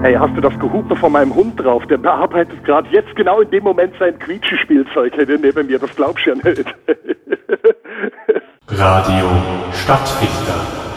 Hey, hast du das Gehupe von meinem Hund drauf? Der bearbeitet gerade jetzt genau in dem Moment sein Quietschespielzeug neben mir. Das glaubst du ja nicht. Radio Stadtrichter.